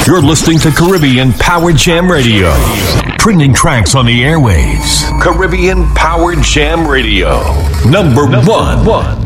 You're listening to Caribbean Power Jam Radio. Trending tracks on the airwaves. Caribbean Power Jam Radio. Number one.